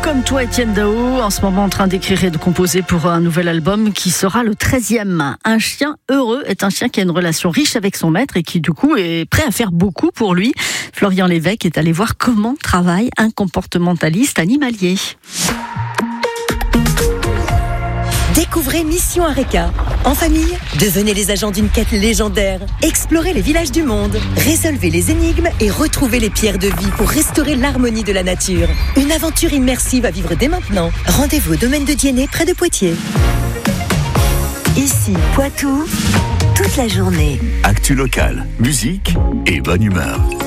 comme toi, Étienne Dao, en ce moment en train d'écrire et de composer pour un nouvel album qui sera le 13e. Un chien heureux est un chien qui a une relation riche avec son maître et qui du coup est prêt à faire beaucoup pour lui. Florian Lévesque est allé voir comment travaille un comportementaliste animalier. Découvrez Mission Areka. En famille, devenez les agents d'une quête légendaire. Explorez les villages du monde. Résolvez les énigmes et retrouvez les pierres de vie pour restaurer l'harmonie de la nature. Une aventure immersive à vivre dès maintenant. Rendez-vous au domaine de Diennet, près de Poitiers. Ici, Poitou, toute la journée. Actu locale, musique et bonne humeur.